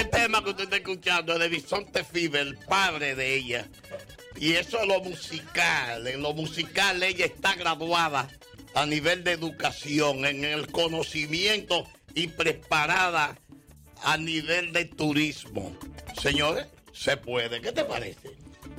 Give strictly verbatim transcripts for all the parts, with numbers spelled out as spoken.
El tema que usted está escuchando es de Bisonte Fever, el padre de ella. Y eso es lo musical. En lo musical ella está graduada a nivel de educación, en el conocimiento y preparada a nivel de turismo. Señores, se puede. ¿Qué te parece?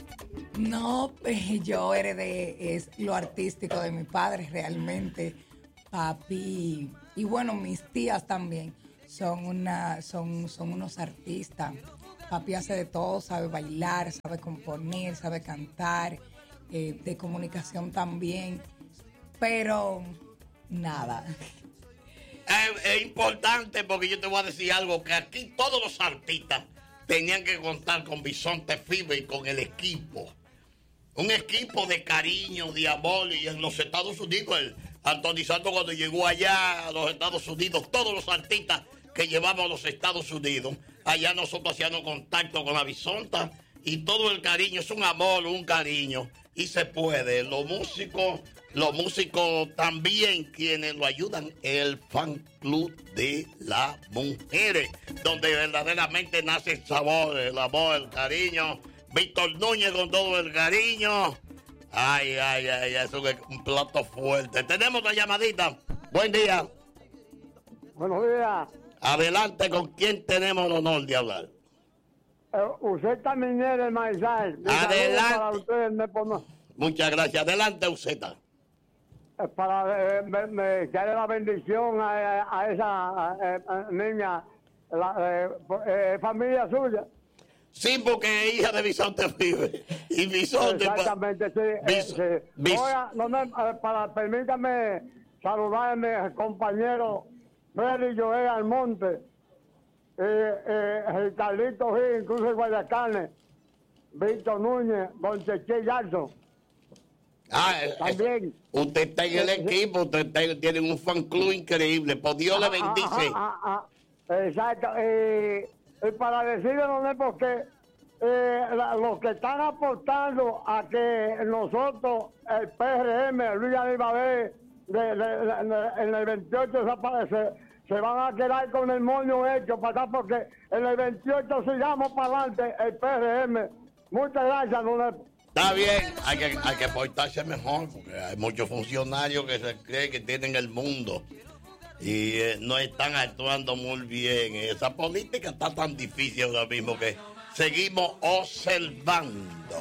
No, pues yo heredé es lo artístico de mi padre realmente, papi, y bueno, mis tías también son una, son, son unos artistas. Papi hace de todo, sabe bailar, sabe componer, sabe cantar, eh, de comunicación también, pero nada. Es, es importante porque yo te voy a decir algo, que aquí todos los artistas tenían que contar con Bisonte Fever y con el equipo. Un equipo de cariño, de amor, y en los Estados Unidos, el Anthony Santos cuando llegó allá a los Estados Unidos, todos los artistas que llevamos a los Estados Unidos, allá nosotros hacíamos contacto con la Bisonta y todo el cariño, es un amor, un cariño, y se puede. Los músicos, los músicos también quienes lo ayudan, el fan club de las mujeres, donde verdaderamente nace el sabor, el amor, el cariño. Víctor Núñez con todo el cariño. Ay, ay, ay, eso es un plato fuerte. Tenemos la llamadita. Buen día. Buenos días. Adelante, ¿con quién tenemos el honor de hablar? Eh, usted también es el Maizal. Adelante. Para ustedes, me pongo, Muchas gracias. Adelante, Uceta. eh, para eh, me, me darle la bendición a, a esa eh, eh, niña, la eh, eh, familia suya. Sí, porque es hija de Bisonte Fever. Y Bisonte... Exactamente, sí. Bis, eh, sí. bis, Oiga, no me, eh, para, permítame saludarme al compañero Freddy Joel Almonte, eh, eh, el Carlito Gil, Cruz de Guayacanes, Víctor Núñez, Don Cheche Jackson. ah, También. Es, usted está en el equipo, usted está, tiene un fan club increíble. Pues Dios le bendice. Ah, ah, ah, exacto. Eh, y para decirle, don Nel, porque eh, la, los que están aportando a que nosotros, el P R M, Luis Abinader, de, de, de, de, en el veintiocho se, se van a quedar con el moño hecho para acá, porque en el veintiocho sigamos para adelante el P R M. Muchas gracias, don Nel. Está bien, hay que, hay que portarse mejor, porque hay muchos funcionarios que se creen que tienen el mundo y eh, no están actuando muy bien. Esa política está tan difícil ahora mismo que seguimos observando.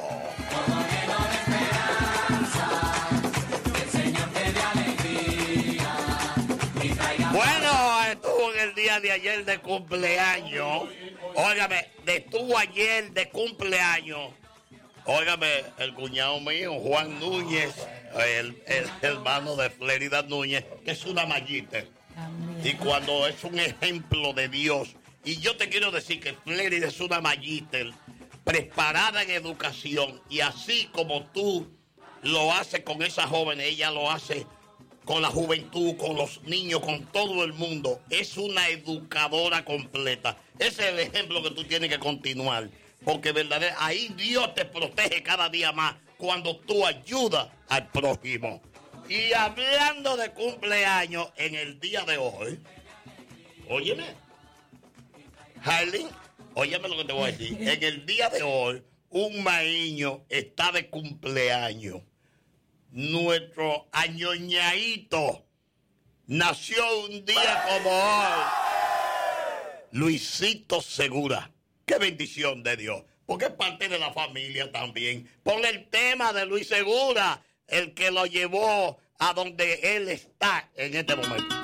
Bueno, estuvo en el día de ayer de cumpleaños. Óigame, estuvo ayer de cumpleaños. Óigame, el cuñado mío, Juan Núñez, el, el hermano de Flérida Núñez, que es una mallita. Y cuando es un ejemplo de Dios, y yo te quiero decir que Flérida es una mallita preparada en educación, y así como tú lo haces con esa joven, ella lo hace con la juventud, con los niños, con todo el mundo. Es una educadora completa. Ese es el ejemplo que tú tienes que continuar. Porque verdaderamente ahí Dios te protege cada día más cuando tú ayudas al prójimo. Y hablando de cumpleaños en el día de hoy, óyeme, Harley, óyeme lo que te voy a decir. En el día de hoy, un maíño está de cumpleaños. Nuestro añoñadito nació un día como hoy. Luisito Segura. Qué bendición de Dios, porque es parte de la familia también. Ponle el tema de Luis Segura, el que lo llevó a donde él está en este momento.